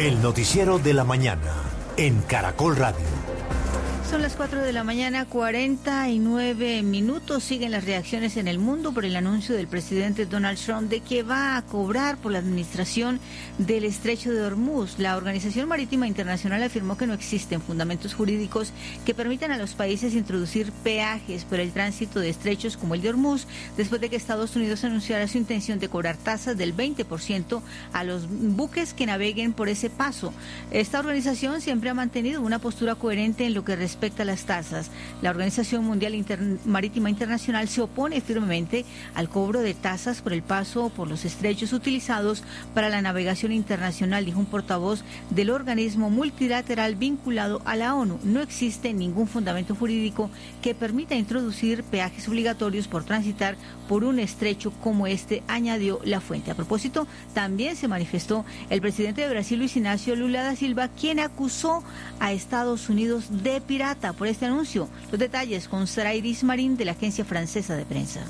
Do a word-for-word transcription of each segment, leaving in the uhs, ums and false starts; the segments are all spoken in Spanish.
El noticiero de la mañana en Caracol Radio. Son las cuatro de la mañana, cuarenta y nueve minutos. Siguen las reacciones en el mundo por el anuncio del presidente Donald Trump de que va a cobrar por la administración del Estrecho de Hormuz. La Organización Marítima Internacional afirmó que no existen fundamentos jurídicos que permitan a los países introducir peajes por el tránsito de estrechos como el de Hormuz, después de que Estados Unidos anunciara su intención de cobrar tasas del veinte por ciento a los buques que naveguen por ese paso. Esta organización siempre ha mantenido una postura coherente en lo que respecta Respecto a las tasas. La Organización Mundial Inter- Marítima Internacional se opone firmemente al cobro de tasas por el paso por los estrechos utilizados para la navegación internacional, dijo un portavoz del organismo multilateral vinculado a la ONU. No existe ningún fundamento jurídico que permita introducir peajes obligatorios por transitar por un estrecho como este, añadió la fuente. A propósito, también se manifestó el presidente de Brasil, Luis Ignacio Lula da Silva, quien acusó a Estados Unidos de pirata por este anuncio. Los detalles con Sarairis Marín de la agencia francesa de prensa.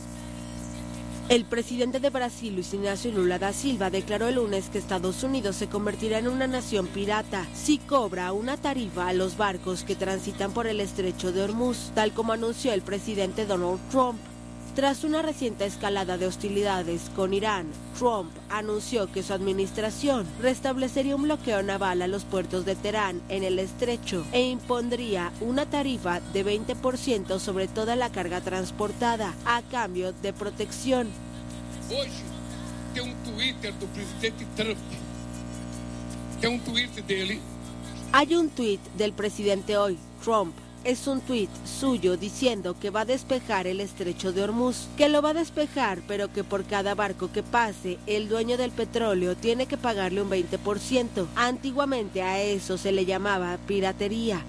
El presidente de Brasil, Luis Ignacio Lula da Silva, declaró el lunes que Estados Unidos se convertirá en una nación pirata si cobra una tarifa a los barcos que transitan por el estrecho de Hormuz, tal como anunció el presidente Donald Trump. Tras una reciente escalada de hostilidades con Irán, Trump anunció que su administración restablecería un bloqueo naval a los puertos de Teherán en el estrecho e impondría una tarifa de veinte por ciento sobre toda la carga transportada a cambio de protección. Hoy tem un Twitter del presidente Trump. Tem un tweet dele. Hay un tuit del presidente hoy, Trump. Es un tuit suyo diciendo que va a despejar el estrecho de Hormuz, que lo va a despejar, pero que por cada barco que pase, el dueño del petróleo tiene que pagarle un veinte por ciento. Antiguamente a eso se le llamaba piratería.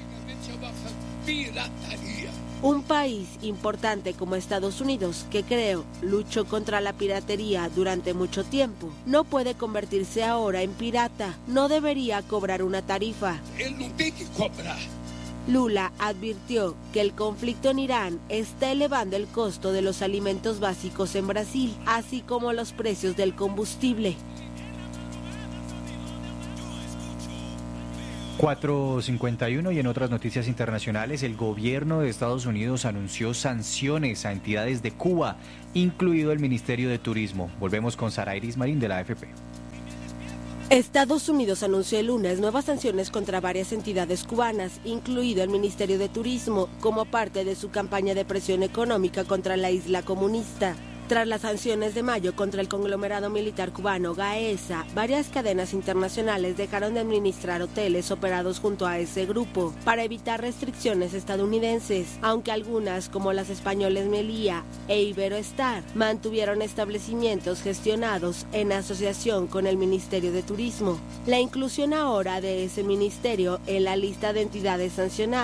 Un país importante como Estados Unidos, que creo luchó contra la piratería durante mucho tiempo, no puede convertirse ahora en pirata. No debería cobrar una tarifa. Él no tiene que cobrar. Lula advirtió que el conflicto en Irán está elevando el costo de los alimentos básicos en Brasil, así como los precios del combustible. cuatro cincuenta y uno y en otras noticias internacionales, el gobierno de Estados Unidos anunció sanciones a entidades de Cuba, incluido el Ministerio de Turismo. Volvemos con Sarairis Marín de la A F P. Estados Unidos anunció el lunes nuevas sanciones contra varias entidades cubanas, incluido el Ministerio de Turismo, como parte de su campaña de presión económica contra la isla comunista. Tras las sanciones de mayo contra el conglomerado militar cubano Gaesa, varias cadenas internacionales dejaron de administrar hoteles operados junto a ese grupo para evitar restricciones estadounidenses, aunque algunas, como las españoles Melía e Iberoestar, mantuvieron establecimientos gestionados en asociación con el Ministerio de Turismo. La inclusión ahora de ese ministerio en la lista de entidades sancionadas